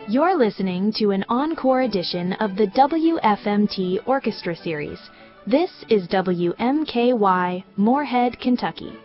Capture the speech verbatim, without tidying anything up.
You're listening to an encore edition of the W F M T Orchestra Series. This is W M K Y, Moorhead, Kentucky.